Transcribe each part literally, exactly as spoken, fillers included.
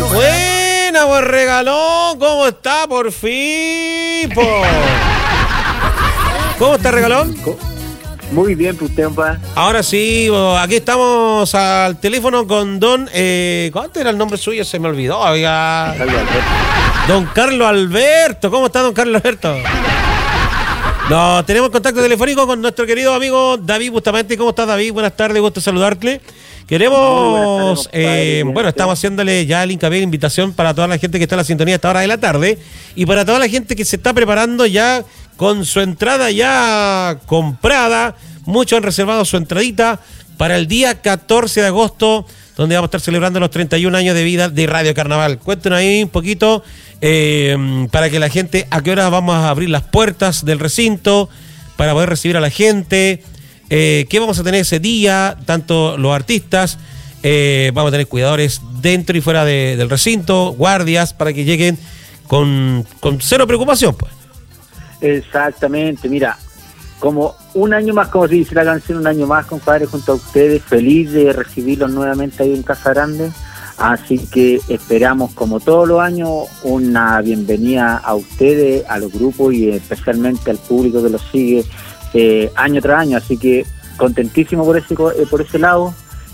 Buena, pues regalón. ¿Cómo está por fin? Po? ¿Cómo está, regalón? Muy bien, pues usted, compadre. Ahora sí, aquí estamos al teléfono con don... Eh, ¿Cuánto era el nombre suyo? Se me olvidó. Oiga. Don Carlos Alberto. ¿Cómo está, don Carlos Alberto? No, tenemos contacto telefónico con nuestro querido amigo David Bustamante. ¿Cómo estás, David? Buenas tardes, gusto saludarte. Queremos, tardes, eh, bueno, estamos haciéndole ya el hincapié de invitación para toda la gente que está en la sintonía a esta hora de la tarde y para toda la gente que se está preparando ya con su entrada ya comprada. Muchos han reservado su entradita para el día catorce de agosto, donde vamos a estar celebrando los treinta y un años de vida de Radio Carnaval. Cuéntenos ahí un poquito eh, para que la gente, a qué hora vamos a abrir las puertas del recinto para poder recibir a la gente. Eh, ¿Qué vamos a tener ese día? Tanto los artistas, eh, vamos a tener cuidadores dentro y fuera de, del recinto, guardias, para que lleguen con, con cero preocupación, pues. Exactamente, mira, como un año más, como se dice la canción, un año más, compadre, junto a ustedes, feliz de recibirlos nuevamente ahí en Casa Grande, así que esperamos, como todos los años, una bienvenida a ustedes, a los grupos y especialmente al público que los sigue Eh, año tras año, así que contentísimo por ese eh, por ese lado.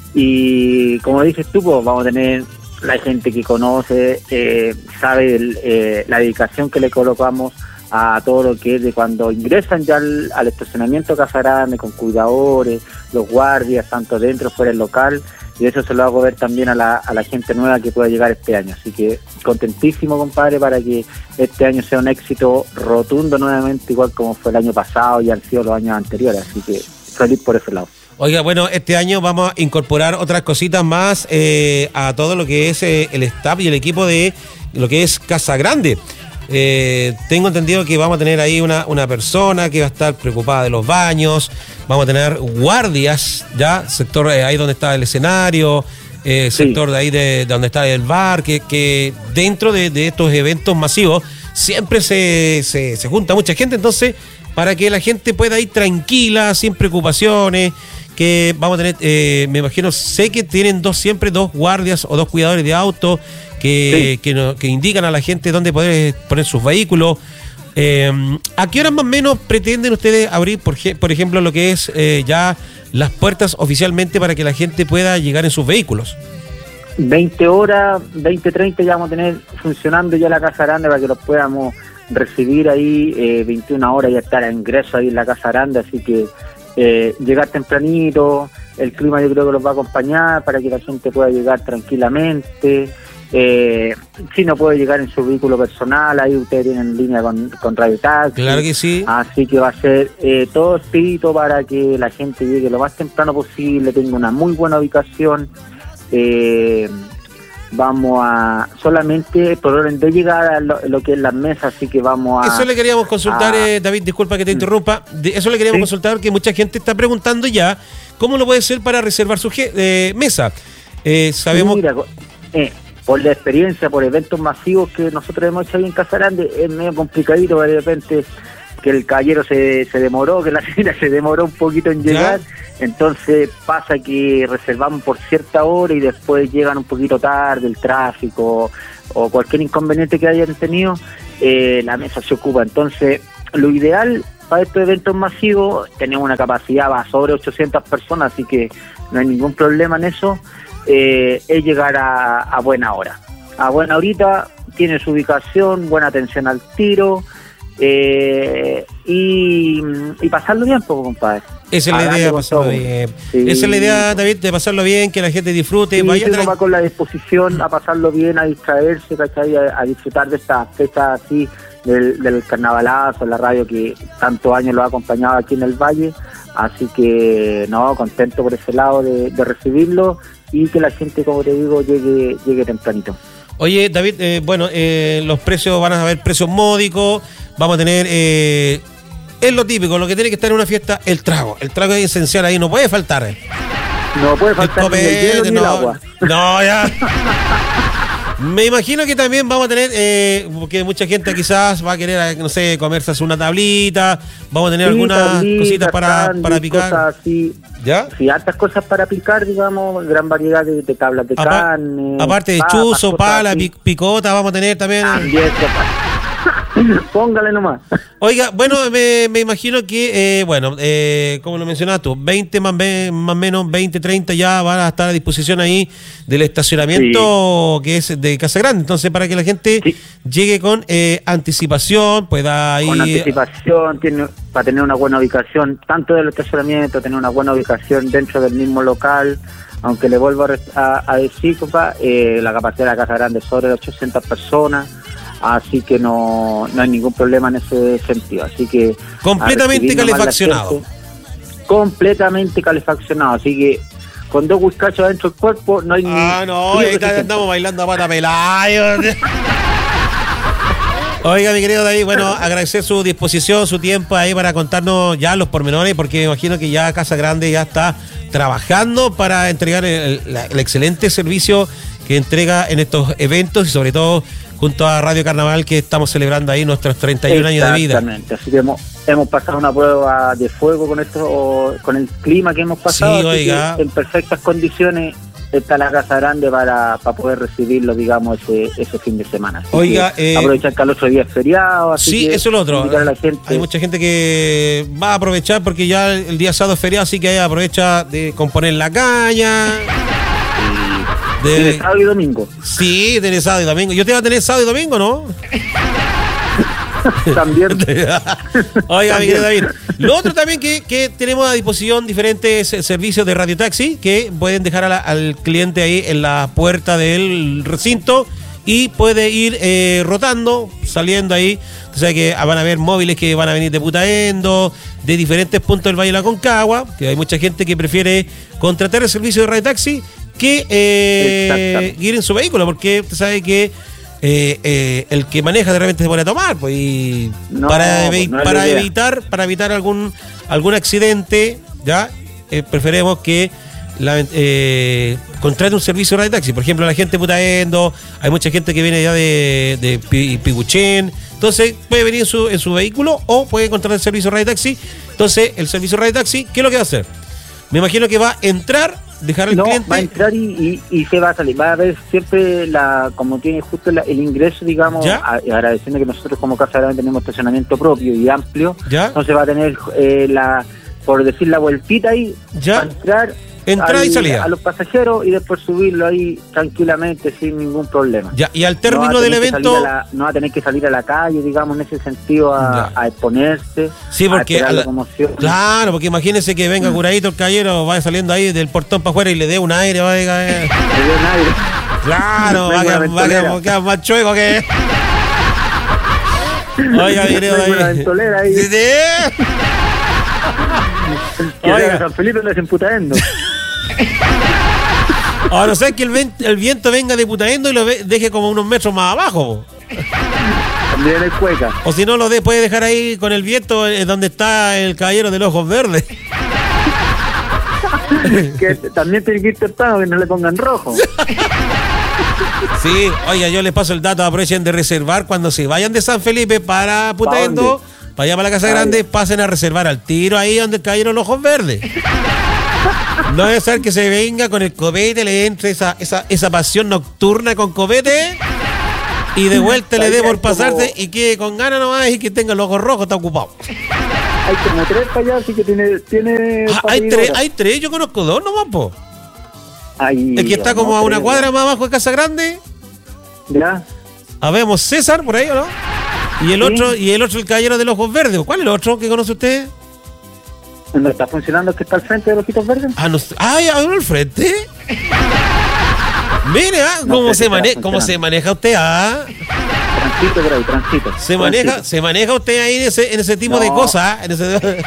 Y como dices tú, pues vamos a tener la gente que conoce, eh, sabe el, eh, la dedicación que le colocamos a todo lo que es de cuando ingresan ya al, al estacionamiento Casa Grande, con cuidadores, los guardias, tanto dentro como fuera del local, y eso se lo hago ver también a la, a la gente nueva que pueda llegar este año. Así que contentísimo, compadre, para que este año sea un éxito rotundo nuevamente, igual como fue el año pasado y han sido los años anteriores. Así que feliz por ese lado. Oiga, bueno, este año vamos a incorporar otras cositas más eh, a todo lo que es eh, el staff y el equipo de lo que es Casa Grande. Eh, tengo entendido que vamos a tener ahí una, una persona que va a estar preocupada de los baños, vamos a tener guardias, ya, sector eh, ahí donde está el escenario, eh, sí. sector de ahí de, de donde está el bar, que, que dentro de, de estos eventos masivos siempre se, se, se junta mucha gente, entonces para que la gente pueda ir tranquila, sin preocupaciones, que vamos a tener, eh, me imagino, sé que tienen dos siempre dos guardias o dos cuidadores de auto que, sí. que, no, que indican a la gente dónde poder poner sus vehículos. Eh, ¿A qué horas más o menos pretenden ustedes abrir, por, por ejemplo, lo que es eh, ya las puertas oficialmente para que la gente pueda llegar en sus vehículos? veinte horas, veinte, treinta ya vamos a tener funcionando ya la Casa Grande para que los podamos recibir ahí, eh, veintiuna horas ya estar a ingreso ahí en la Casa Grande, así que eh, llegar tempranito, el clima yo creo que los va a acompañar para que la gente pueda llegar tranquilamente. Eh, si no puede llegar en su vehículo personal, ahí ustedes tienen en línea con, con Radio Taxi. Claro que sí. Así que va a ser eh, todo espíritu para que la gente llegue lo más temprano posible, tenga una muy buena ubicación. Eh, vamos a solamente por orden de llegada lo, lo que es las mesas, así que vamos a... Eso le queríamos consultar, a, eh, David, disculpa que te interrumpa, de, eso le queríamos ¿sí? consultar, que mucha gente está preguntando ya cómo lo puede ser para reservar su eh, mesa. Eh, sabemos... Mira, eh, por la experiencia, por eventos masivos que nosotros hemos hecho ahí en Casa Grande, es medio complicadito, de repente que el caballero se, se demoró, que la señora se demoró un poquito en llegar, ¿ya? Entonces pasa que reservamos por cierta hora y después llegan un poquito tarde, el tráfico o cualquier inconveniente que hayan tenido, eh, la mesa se ocupa. Entonces lo ideal para estos eventos masivos, tenemos una capacidad va sobre ochocientas personas, así que no hay ningún problema en eso, eh, es llegar a, a buena hora. A buena horita, tiene su ubicación, buena atención al tiro, eh, y, y pasarlo bien, pues, compadre. Esa es la idea, pasarlo bien. Sí. Esa es la idea, David, de pasarlo bien, que la gente disfrute. Sí, vaya uno va con la disposición a pasarlo bien, a distraerse, ¿cachai? A, a disfrutar de esta fecha así, del, del carnavalazo, la radio que tantos años lo ha acompañado aquí en el Valle. Así que, no, contento por ese lado de, de recibirlo y que la gente, como te digo, llegue, llegue tempranito. Oye, David, eh, bueno, eh, los precios van a haber precios módicos, vamos a tener, eh, es lo típico, lo que tiene que estar en una fiesta, el trago. El trago es esencial ahí, no puede faltar. No puede faltar el copete, ni el hielo, ni no, el agua. No, ya. Me imagino que también vamos a tener, eh, porque mucha gente quizás va a querer, no sé, comerse una tablita, vamos a tener sí, algunas tablita, cositas para, candy, para picar. Cosas así. ¿Ya? Sí, hartas cosas para picar, digamos, gran variedad de, de tablas de Apar, carne. Aparte de papas, chuzo, pala, así. picota, vamos a tener también. También, póngale nomás. Oiga, bueno, me, me imagino que, eh, bueno, eh, como lo mencionabas tú, veinte más o menos, veinte, treinta ya van a estar a disposición ahí del estacionamiento sí. que es de Casa Grande. Entonces, para que la gente sí. llegue con eh, anticipación, pueda ir... Con anticipación, tiene, para tener una buena ubicación, tanto del estacionamiento, tener una buena ubicación dentro del mismo local. Aunque le vuelvo a, a, a decir, compa, eh, la capacidad de la Casa Grande es sobre ochocientas personas. Así que no, no hay ningún problema en ese sentido. Así que completamente calefaccionado. Gente, completamente calefaccionado. Así que con dos whiskachos dentro del cuerpo no hay ah, ni. no, ahorita andamos bailando a pata pelada. Oiga, mi querido David, bueno, agradecer su disposición, su tiempo ahí para contarnos ya los pormenores, porque me imagino que ya Casa Grande ya está trabajando para entregar el, el, el excelente servicio que entrega en estos eventos y sobre todo junto a Radio Carnaval, que estamos celebrando ahí nuestros treinta y un años de vida. Exactamente, así que hemos, hemos pasado una prueba de fuego con esto, con el clima que hemos pasado, sí, oiga. en perfectas condiciones está la Casa Grande para, para poder recibirlo, digamos, ese, ese fin de semana. Así oiga, eh, aprovechar que al otro día es feriado. Así sí, que eso es lo otro. A la gente. Hay mucha gente que va a aprovechar porque ya el día sábado es feriado, así que aprovecha de componer la caña. De... ¿Tiene sábado y domingo? Sí, tiene sábado y domingo. Yo te voy a tener sábado y domingo, ¿no? También. Oiga, mi querido David. Lo otro también que, que tenemos a disposición diferentes servicios de radiotaxi que pueden dejar a la, al cliente ahí en la puerta del recinto y puede ir eh, rotando, saliendo ahí. O sea que van a haber móviles que van a venir de Putaendo, de diferentes puntos del Valle de la Concagua, que hay mucha gente que prefiere contratar el servicio de radiotaxi que eh, ir en su vehículo, porque usted sabe que eh, eh, el que maneja de repente se pone a tomar, pues, y no, para, pues, no para evitar para evitar algún algún accidente, ya eh, preferimos que la, eh, contrate un servicio de radiotaxi. Por ejemplo, la gente de Putaendo, hay mucha gente que viene ya de, de Piguchén, entonces puede venir en su, en su vehículo o puede contratar el servicio de radiotaxi. Entonces, el servicio de radiotaxi, ¿qué es lo que va a hacer? Me imagino que va a entrar, dejar al no, cliente. Va a entrar y, y, y se va a salir. Va a haber siempre, la como tiene justo la, el ingreso, digamos, a, agradeciendo que nosotros como Casa Grande tenemos estacionamiento propio y amplio. ¿Ya? Entonces va a tener eh, la, por decir, la vueltita ahí. ¿Ya? Va a entrar. Entrada y salida. A los pasajeros y después subirlo ahí tranquilamente sin ningún problema. Ya, y al término no del evento... La, no va a tener que salir a la calle, digamos, en ese sentido, a, a exponerse. Sí, porque... A a la, claro, porque imagínese que venga curadito el caballero, vaya saliendo ahí del portón para afuera y le dé un aire, va a... Eh. Le dé un aire. Claro, va a quedar, va a quedar, quedar más chueco que... Oiga, mi querido David. Ahí. ¿Sí? Oiga, San Felipe no es en Putaendo. Ahora, no sé que el, ven, el viento venga de Putaendo y lo ve, deje como unos metros más abajo. También es cueca. O si no, lo de, puede dejar ahí con el viento eh, donde está el caballero de los ojos verdes. Que también tiene que ir temprano, que no le pongan rojo. Sí, oiga, yo les paso el dato, aprovechen de reservar cuando se vayan de San Felipe para Putaendo, para allá para la Casa Grande, pasen a reservar al tiro ahí donde el caballero de los ojos verdes. No debe ser que se venga con el copete, le entre esa, esa, esa pasión nocturna con copete y de vuelta le dé por pasarse como... y quede con ganas nomás y que tenga los ojos rojos, está ocupado. Hay como tres para allá, así que tiene... tiene ah, hay tres, hay tres, yo conozco dos nomás, po. Ay, el que está como no, a una tres, cuadra más abajo de Casa Grande. Ya. Habemos César por ahí, ¿o no? Y el sí. otro, y el otro el caballero de los ojos verdes. ¿Cuál es el otro que conoce usted? ¿No está funcionando el que está al frente de los ojitos verdes? Ah, no, ah, ya, uno al frente. Mire, ¿ah? ¿Cómo, no se, mane cómo se maneja usted? ¿Ah? Transito por ahí, transito. Se maneja, transito. Se maneja usted ahí en ese, en ese tipo no. de cosas. En ese...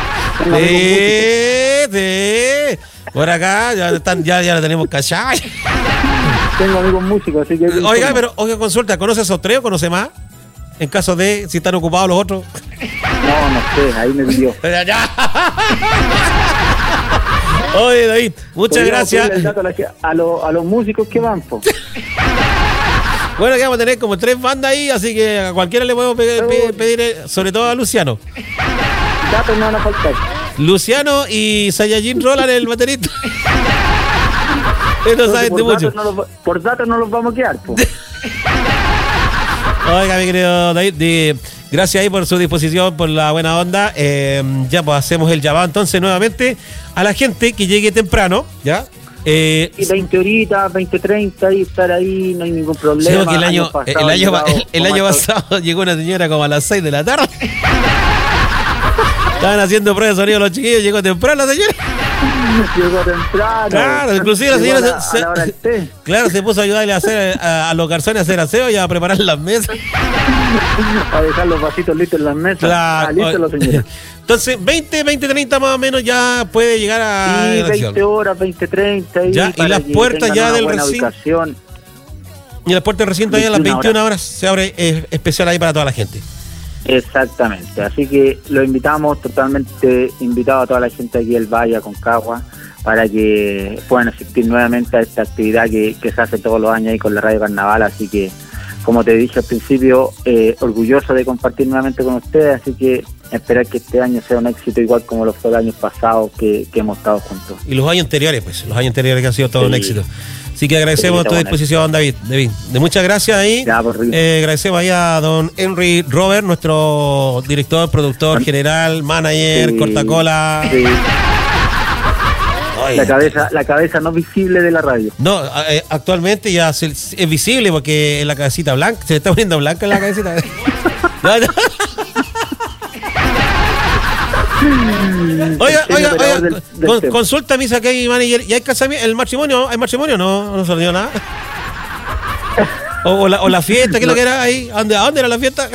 sí, sí. Por acá ya, están, ya, ya lo tenemos cachado. Tengo amigos músicos, así que... Oiga, pero, oiga, consulta, ¿conoce a esos tres o conoce más? En caso de si están ocupados los otros. No, no sé, ahí me dio. Oye, David, muchas gracias. El dato a, la, a, lo, a los músicos que van, po. Bueno, que vamos a tener como tres bandas ahí, así que a cualquiera le podemos pe- pe- pedir, eh, sobre todo a Luciano. Datos no van a faltar. Luciano y Saiyajin Roland, el baterista. Esto saben de por, mucho. datos no los, por datos no los vamos a quedar, po. Oiga, mi querido David, de, gracias ahí por su disposición, por la buena onda. Eh, ya pues hacemos el llamado entonces nuevamente a la gente que llegue temprano, ¿ya? Eh, Y veinte horitas, veinte, treinta y estar ahí, no hay ningún problema. Sí, porque el año, pasado el año, llegado, el, el año como hasta- pasado llegó una señora como a las seis de la tarde. Estaban haciendo pruebas de sonido los chiquillos, llegó temprano la señora. Llegó temprano. Claro, inclusive la Llegó señora a se- a la hora del té. Claro, se puso a ayudarle a hacer a, a los garzones a hacer aseo y a preparar las mesas. A dejar los vasitos listos en las mesas. Claro. Ah, listo, los señores. Entonces, veinte, veinte, treinta más o menos ya puede llegar a Sí, la acción. veinte horas, veinte, treinta. Y, Ya, y para las que puertas tengan ya una del buena recinto. ubicación. Y las puertas del recinto ahí a las veintiuna veintiuna horas se abre eh, especial ahí para toda la gente. Exactamente, así que lo invitamos, totalmente invitado a toda la gente aquí del Valle, a Concagua, para que puedan asistir nuevamente a esta actividad que, que se hace todos los años ahí con la Radio Carnaval. Así que, como te dije al principio, eh, orgulloso de compartir nuevamente con ustedes, así que esperar que este año sea un éxito igual como lo fue el año pasado que, que hemos estado juntos. Y los años anteriores, pues, los años anteriores que han sido todo Sí. un éxito. Así que agradecemos Sí, tu bueno. disposición, David. David, de muchas gracias ahí. Ya, por Rico. Eh, agradecemos ahí a don Henry Robert, nuestro director, productor general, manager, Sí. cortacola. Sí, Ay, la cabeza, la cabeza no visible de la radio. No, eh, actualmente ya se- es visible porque la cabecita blanca, se está poniendo blanca en la cabecita. No, no. Oiga, El oiga, operador oiga, del- del con- tema. consulta a mi saque manager. ¿Y hay casamiento? ¿El matrimonio? ¿Hay matrimonio? No, no se dio nada. O, o la, o la fiesta, ¿qué es lo que era ahí? ¿A dónde, a dónde era la fiesta?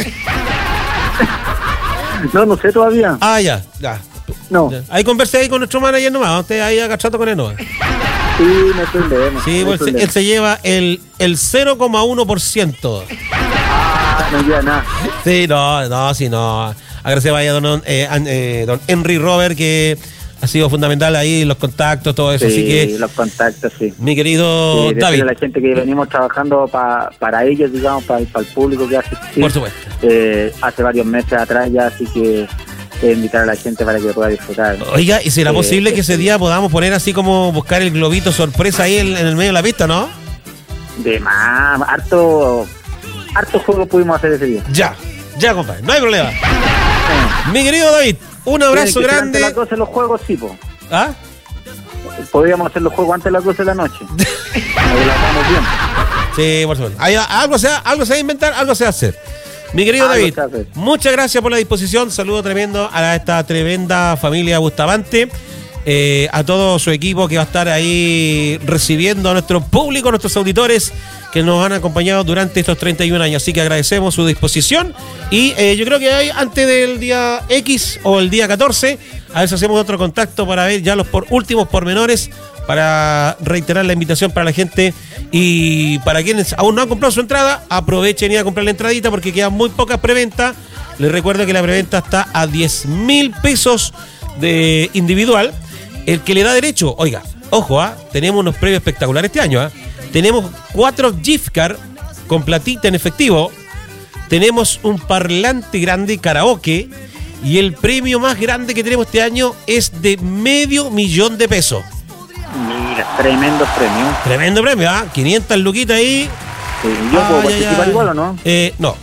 No, no sé todavía. Ah, ya, ya. No, ya. Ahí conversé ahí con nuestro manager nomás. Usted ahí agachando con él nomás. sí, no hay problema. Sí, no hay pues él, problema. él se lleva el, el cero coma uno por ciento. Ah, no lleva nada. Sí, no, no, sí, no. Agradecemos ahí a don, eh, an- eh, don Henry Robert, que ha sido fundamental ahí, los contactos, todo eso. Sí, Así que, los contactos, sí. mi querido Sí, David, decirle a la gente que venimos trabajando pa- para ellos, digamos, para, para el público que hace. por supuesto. Eh, hace varios meses atrás ya, así que eh, invitar a la gente para que pueda disfrutar. Oiga, ¿y será Eh, posible que ese día podamos poner así como buscar el globito sorpresa ahí en, en el medio de la pista, no? De más, harto, harto juego pudimos hacer ese día. Ya, ya, compadre, no hay problema. Mi querido David, un abrazo Tienen que ser grande. Antes de las doce los juegos, sí, po. ¿Ah? Podríamos hacer los juegos antes de las doce de la noche. Ahí la hagamos bien. Sí, por supuesto. Ahí, algo, se, algo se va a inventar, algo se va a hacer. Mi querido Algo David, se hace. muchas gracias por la disposición. Saludo tremendo a esta tremenda familia Bustamante. Eh, a todo su equipo que va a estar ahí recibiendo a nuestro público, a nuestros auditores que nos han acompañado durante estos treinta y un años. Así que agradecemos su disposición y eh, yo creo que hay, antes del día X o el día catorce, a ver si hacemos otro contacto para ver ya los por, últimos pormenores, para reiterar la invitación para la gente y para quienes aún no han comprado su entrada, aprovechen y a comprar la entradita porque quedan muy pocas preventas. Les recuerdo que la preventa está a diez mil pesos de individual. El que le da derecho, oiga, ojo, ¿ah? Tenemos unos premios espectaculares este año, ¿ah? Tenemos cuatro gift card con platita en efectivo, tenemos un parlante grande karaoke y el premio más grande que tenemos este año es de medio millón de pesos. Mira, tremendo premio. Tremendo premio, ¿ah? quinientas luquitas ahí. Sí, ¿yo puedo Ay, ay, participar ay. igual o no? Eh, no.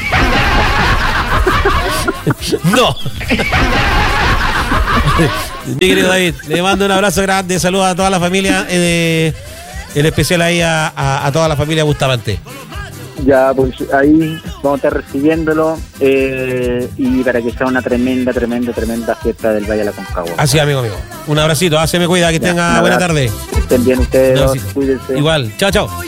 No. Mi querido David, le mando un abrazo grande, saludos a toda la familia, eh, en especial ahí a, a, a toda la familia Bustamante. Ya, pues ahí vamos a estar recibiéndolo eh, y para que sea una tremenda, tremenda, tremenda fiesta del Valle de la Concagua. Así, amigo mío. Un abracito, ah, se me cuida, que Ya, tenga un buena abrazo. tarde. Que estén bien ustedes, No, dos, sí. cuídense. Igual, chao, chao.